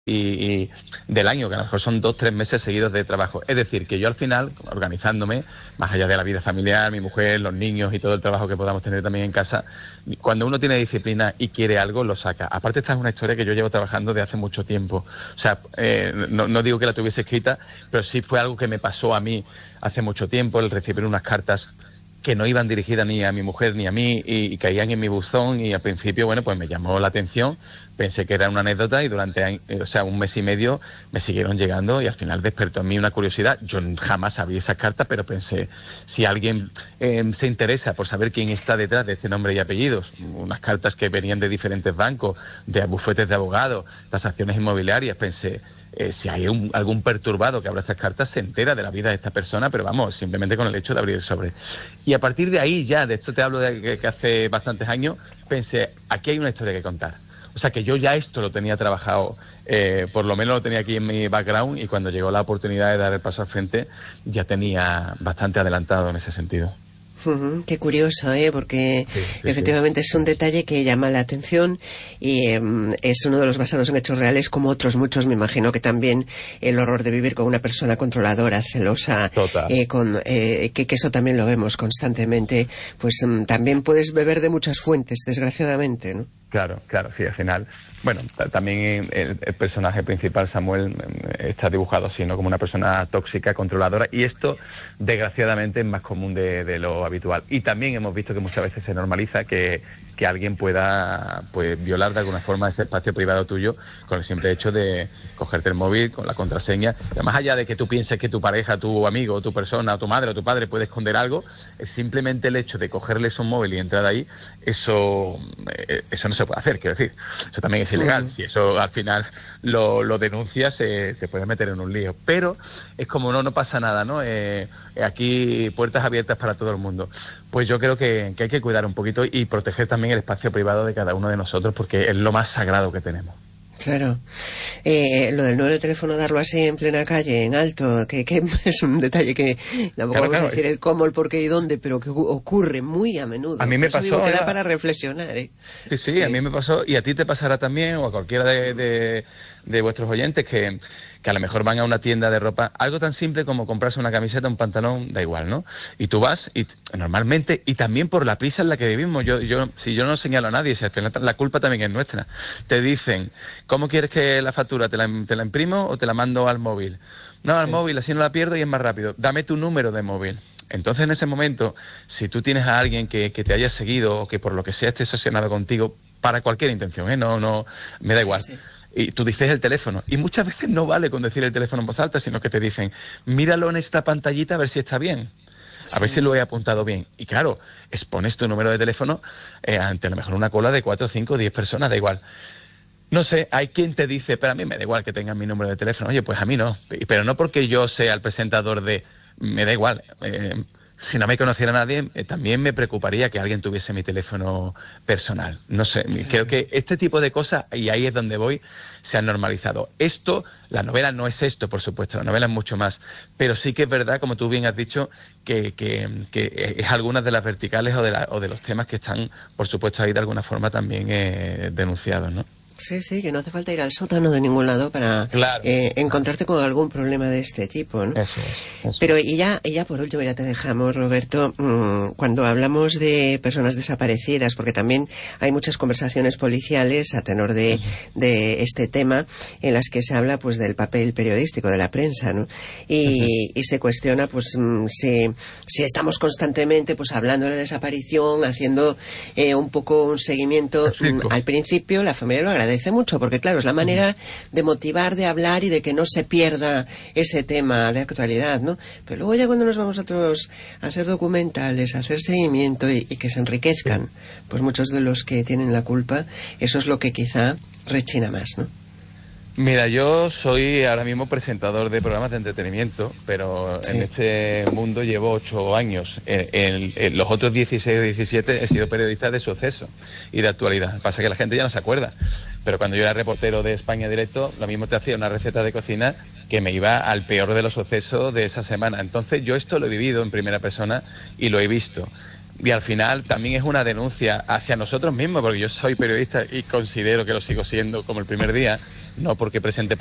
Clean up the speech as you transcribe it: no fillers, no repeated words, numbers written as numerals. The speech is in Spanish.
y del año, que a lo mejor son 2 o 3 meses seguidos de trabajo. Es decir, que yo al final, organizándome, más allá de la vida familiar, mi mujer, los niños y todo el trabajo que podamos tener también en casa, cuando uno tiene disciplina y quiere algo, lo saca. Aparte, esta es una historia que yo llevo trabajando de hace mucho tiempo. O sea, no digo que la tuviese escrita, pero sí fue algo que me pasó a mí hace mucho tiempo, el recibir unas cartas que no iban dirigidas ni a mi mujer ni a mí y caían en mi buzón, y al principio, bueno, pues me llamó la atención, pensé que era una anécdota y durante un mes y medio me siguieron llegando y al final despertó en mí una curiosidad. Yo jamás abrí esas cartas, pero pensé, si alguien se interesa por saber quién está detrás de ese nombre y apellidos, unas cartas que venían de diferentes bancos, de bufetes de abogados, transacciones inmobiliarias, pensé, si hay algún perturbado que abra estas cartas, se entera de la vida de esta persona, pero vamos, simplemente con el hecho de abrir el sobre. Y a partir de ahí, ya, de esto te hablo de que hace bastantes años, pensé, aquí hay una historia que contar. O sea, que yo ya esto lo tenía trabajado, por lo menos lo tenía aquí en mi background, y cuando llegó la oportunidad de dar el paso al frente, ya tenía bastante adelantado en ese sentido. Qué curioso, porque sí, efectivamente es un detalle que llama la atención y es uno de los basados en hechos reales, como otros muchos. Me imagino que también el horror de vivir con una persona controladora, celosa, que eso también lo vemos constantemente, pues también puedes beber de muchas fuentes, desgraciadamente, ¿no? Claro, sí, al final. Bueno, también el personaje principal, Samuel, está dibujado así, ¿no? Como una persona tóxica, controladora, y esto, desgraciadamente, es más común de lo habitual. Y también hemos visto que muchas veces se normaliza que alguien pueda, pues, violar de alguna forma ese espacio privado tuyo con el simple hecho de cogerte el móvil con la contraseña. Pero más allá de que tú pienses que tu pareja, tu amigo, o tu persona, o tu madre o tu padre puede esconder algo, es simplemente el hecho de cogerles un móvil y entrar ahí. Eso no se puede hacer, quiero decir. Eso también es ilegal. Si eso al final lo denuncias, se puede meter en un lío. Pero es como no pasa nada, ¿no? Aquí puertas abiertas para todo el mundo. Pues yo creo que hay que cuidar un poquito y proteger también el espacio privado de cada uno de nosotros, porque es lo más sagrado que tenemos. Claro. Lo del número de teléfono, darlo así en plena calle, en alto, que es un detalle que tampoco vamos a decir el cómo, el por qué y dónde, pero que ocurre muy a menudo. A mí me pasó. Digo, queda para reflexionar, Sí, a mí me pasó, y a ti te pasará también, o a cualquiera de vuestros oyentes que a lo mejor van a una tienda de ropa, algo tan simple como comprarse una camiseta, un pantalón, da igual, ¿no? Y tú vas, y normalmente, y también por la prisa en la que vivimos, si yo no señalo a nadie, la culpa también es nuestra. Te dicen, ¿cómo quieres que la factura? ¿Te la imprimo o te la mando al móvil? No, al móvil, así no la pierdo y es más rápido. Dame tu número de móvil. Entonces, en ese momento, si tú tienes a alguien que te haya seguido o que por lo que sea esté obsesionado contigo, para cualquier intención, no, me da igual. Sí. Y tú dices el teléfono. Y muchas veces no vale con decir el teléfono en voz alta, sino que te dicen, míralo en esta pantallita a ver si está bien. A ver si lo he apuntado bien. Y claro, expones tu número de teléfono ante a lo mejor una cola de 4, 5, 10 personas, da igual. No sé, hay quien te dice, pero a mí me da igual que tengan mi número de teléfono. Oye, pues a mí no. Pero no porque yo sea el presentador me da igual. Si no me conociera nadie, también me preocuparía que alguien tuviese mi teléfono personal. No sé, creo que este tipo de cosas, y ahí es donde voy, se han normalizado. La novela no es esto, por supuesto, la novela es mucho más, pero sí que es verdad, como tú bien has dicho, que es algunas de las verticales o de los temas que están, por supuesto, ahí de alguna forma también denunciados, ¿no? Sí, que no hace falta ir al sótano de ningún lado para encontrarte con algún problema de este tipo, ¿no? Eso es. Pero y ya por último, ya te dejamos, Roberto, cuando hablamos de personas desaparecidas, porque también hay muchas conversaciones policiales a tenor de este tema, en las que se habla pues del papel periodístico de la prensa, ¿no? Y se cuestiona pues si estamos constantemente pues hablando de la desaparición, haciendo un poco un seguimiento. Al principio la familia lo agradece mucho, porque claro, es la manera de motivar, de hablar y de que no se pierda ese tema de actualidad, ¿no? Pero luego ya cuando nos vamos nosotros a hacer documentales, a hacer seguimiento y que se enriquezcan, pues muchos de los que tienen la culpa, eso es lo que quizá rechina más, ¿no? Mira, yo soy ahora mismo presentador de programas de entretenimiento, pero en este mundo llevo 8 años. En los otros 16 o 17 he sido periodista de suceso y de actualidad. Pasa que la gente ya no se acuerda. Pero cuando yo era reportero de España Directo, lo mismo te hacía una receta de cocina que me iba al peor de los sucesos de esa semana. Entonces yo esto lo he vivido en primera persona y lo he visto. Y al final también es una denuncia hacia nosotros mismos, porque yo soy periodista y considero que lo sigo siendo como el primer día. no porque presente